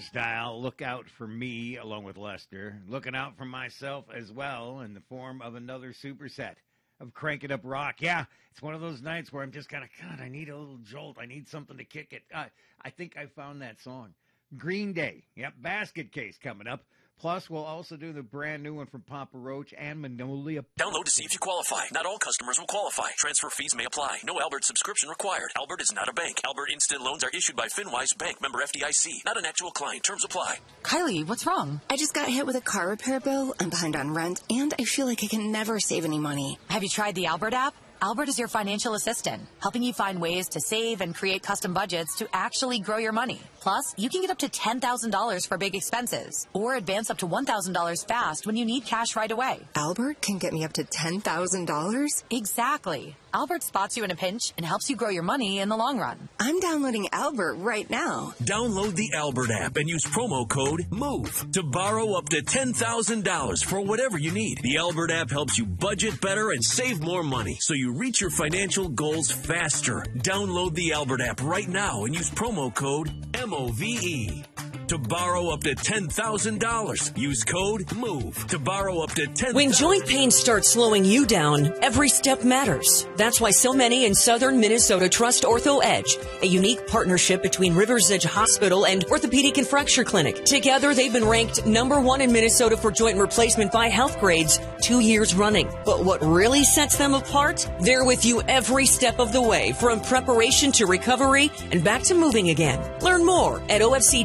style, look out for me, along with Lester, looking out for myself as well in the form of another superset of Crank It Up Rock. Yeah, it's one of those nights where I'm just kind of, God, I need a little jolt. I need something to kick it. I think I found that song. Green Day. Yep, Basket Case coming up. Plus, we'll also do the brand new one from Papa Roach and Magnolia. Download to see if you qualify. Not all customers will qualify. Transfer fees may apply. No Albert subscription required. Albert is not a bank. Albert Instant Loans are issued by FinWise Bank, member FDIC. Not an actual client. Terms apply. Kylie, what's wrong? I just got hit with a car repair bill. I'm behind on rent, and I feel like I can never save any money. Have you tried the Albert app? Albert is your financial assistant, helping you find ways to save and create custom budgets to actually grow your money. Plus, you can get up to $10,000 for big expenses or advance up to $1,000 fast when you need cash right away. Albert can get me up to $10,000? Exactly. Albert spots you in a pinch and helps you grow your money in the long run. I'm downloading Albert right now. Download the Albert app and use promo code MOVE to borrow up to $10,000 for whatever you need. The Albert app helps you budget better and save more money so you reach your financial goals faster. Download the Albert app right now and use promo code MOVE to borrow up to $10,000. Use code MOVE to borrow up to $10,000. When joint pain starts slowing you down, every step matters. That's why so many in southern Minnesota trust Ortho Edge, a unique partnership between Rivers Edge Hospital and Orthopedic and Fracture Clinic. Together, they've been ranked #1 in Minnesota for joint replacement by Health Grades 2 years running. But what really sets them apart? They're with you every step of the way, from preparation to recovery and back to moving again. Learn more at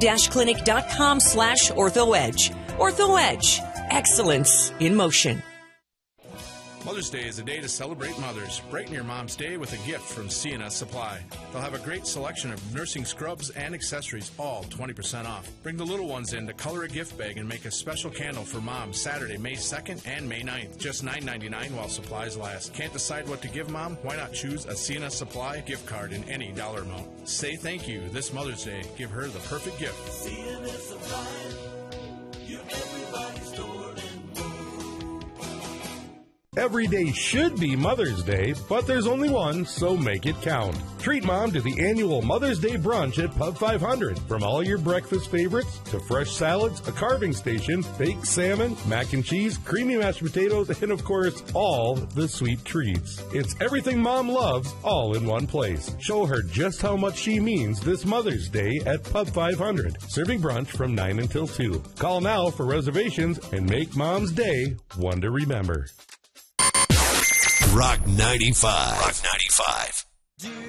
ofc-clinic.com/OrthoEdge. Ortho Edge. Excellence in motion. Mother's Day is a day to celebrate mothers. Brighten your mom's day with a gift from C&S Supply. They'll have a great selection of nursing scrubs and accessories, all 20% off. Bring the little ones in to color a gift bag and make a special candle for mom Saturday, May 2nd and May 9th. Just $9.99 while supplies last. Can't decide what to give mom? Why not choose a C&S Supply gift card in any dollar amount? Say thank you this Mother's Day. Give her the perfect gift. C&S Supply, you're everybody's door. Every day should be Mother's Day, but there's only one, so make it count. Treat Mom to the annual Mother's Day brunch at Pub 500. From all your breakfast favorites to fresh salads, a carving station, baked salmon, mac and cheese, creamy mashed potatoes, and of course, all the sweet treats. It's everything Mom loves, all in one place. Show her just how much she means this Mother's Day at Pub 500. Serving brunch from 9 until 2. Call now for reservations and make Mom's Day one to remember. Rock 95. Rock 95.